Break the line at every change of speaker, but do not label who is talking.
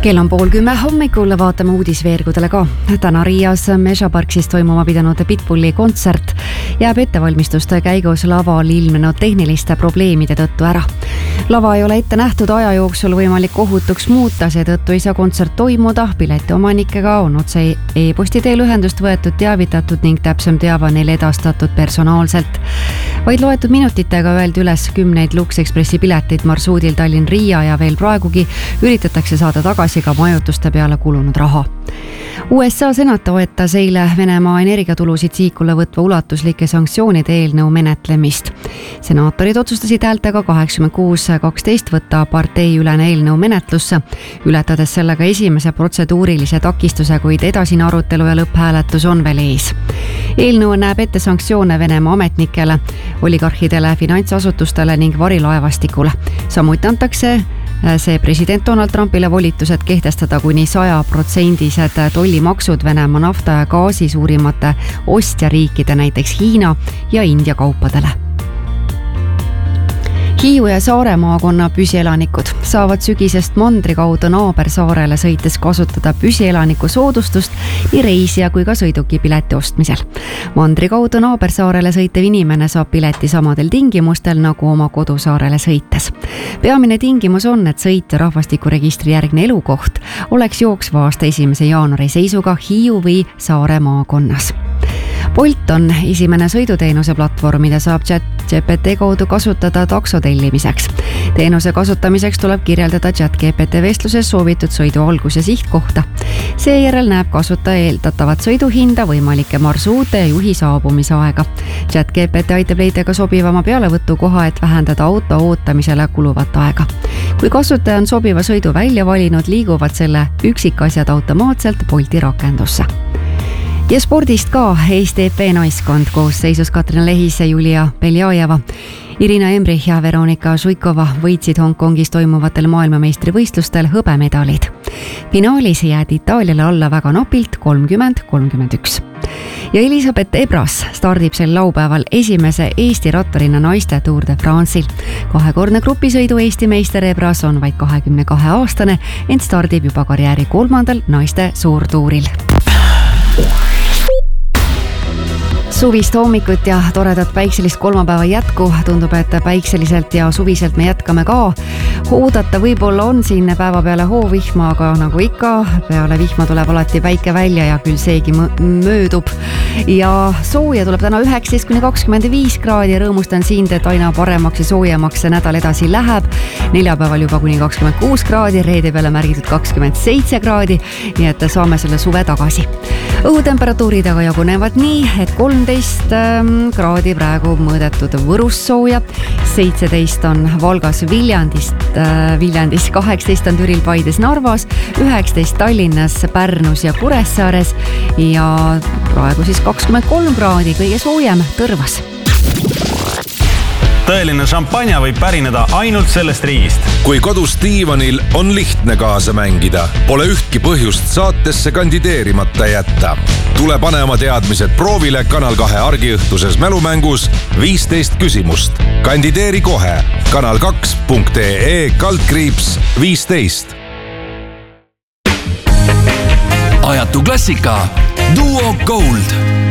Kell on 9:30 hommikul, vaatame uudisveergudele ka. Täna Riias Mežaparksis toimuma pidanud Pitbulli kontsert jääb ettevalmistuste käigus laval ilmnenud tehniliste probleemide tõttu ära. Lava ei ole ette nähtud aja jooksul võimalik ohutuks muuta, seetõttu ei saa kontsert toimuda. Piletiomanikega on otse e-posti teel ühendust võetud, teavitatud ning täpsem teave neile edastatud personaalselt. Vaid loetud minutitega öeldi üles 10 Lux Expressi pileteid marsruudil Tallinn-Riia ja veel praegugi üritatakse saada tagasi ka majutuste peale kulunud raha. USA senat toetas eile Venemaa energiatulusid sihikule võtva ulatuslike sanktsioonide eelnõu menetlemist. Senaatorid otsustasid häältega 86-12 võtta parteiülene eelnõu menetlusse, ületades sellega esimese protseduurilise takistuse, kuid edasine arutelu ja lõpphääletus on veel ees. Eelnõu näeb ette sanktsioone Venemaa ametnikele, oligarhidele, finantsasutustele ning varilaevastikule. Samuti antakse see president Donald Trumpile volitused kehtestada kuni 100% tollimaksud Venemaa nafta ja gaasi suurimate ostjariikide, näiteks Hiina ja India kaupadele. Hiiu ja Saare maakonna püsielanikud saavad sügisest mandri kaudu naabersaarele sõites kasutada püsielaniku soodustust nii reisija kui ka sõidukipileti ostmisel. Mandri kaudu naabersaarele sõitev inimene saab pileti samadel tingimustel nagu oma kodusaarele sõites. Peamine tingimus on, et sõitja rahvastikuregistri järgne elukoht oleks jooksva aasta 1. jaanuari seisuga Hiiu või Saare maakonnas. Bolt on esimene sõiduteenuse platvorm, mida saab ChatGPT kaudu kasutada takso tellimiseks. Teenuse kasutamiseks tuleb kirjeldada ChatGPT vestluses soovitud sõidu algus- ja sihtkohta. Seejärel näeb kasutaja eeldatavat sõiduhinda, võimalike marsruute ja juhi saabumise aega. ChatGPT aitab leida ka sobivama pealevõtukoha, et vähendada auto ootamisele kuluvat aega. Kui kasutaja on sobiva sõidu välja valinud, liiguvad selle üksikasjad automaatselt Bolti rakendusse. Ja spordist ka Eesti EP naiskond koosseisus Katrina Lehis ja Julia Beljajeva, Irina Emrich ja Veronika Žujkova võitsid Hongkongis toimuvatel maailmameistrivõistlustel hõbemedalid. Finaalis jäädi Itaaliale alla väga napilt 30-31. Ja Elisabeth Ebras stardib sel laupäeval esimese Eesti ratturina naiste Tour de France'il. Kahekordne grupisõidu Eesti meister Ebras on vaid 22-aastane, ent stardib juba karjääri 3. naiste suurtuuril. Suvist hommikut ja toredat päikselist kolmapäeva jätku. Tundub, et päikseliselt ja suviselt me jätkame ka. Oodata võib-olla on siin päeva peale hoovihma, aga nagu ikka, peale vihma tuleb alati päike välja ja küll seegi möödub. Ja sooja tuleb täna 19-25 kraadi ja rõõmustan sind, et aina paremaks ja soojemaks see nädal edasi läheb. Neljapäeval juba kuni 26 kraadi, reede peale märgitud 27 kraadi, nii et saame selle suve tagasi. Õhutemperatuurid aga jagunevad nii, et 13 kraadi praegu mõõdetud Võrus sooja, 17 on Valgas Viljandis, 18 on Türil, Paides, Narvas, 19 Tallinnas, Pärnus ja Kuressaares ja praegu siis 23 kraadi, kõige soojem Tõrvas.
Tõeline šampanja võib pärineda ainult sellest riigist.
Kui kodus diivanil on lihtne kaasa mängida, pole ühtki põhjust saatesse kandideerimata jätta. Tule pane oma teadmised proovile Kanal 2 argiõhtuses mälumängus 15 küsimust. Kandideeri kohe kanal2.ee/15.
Ajatu klassika Duo Gold.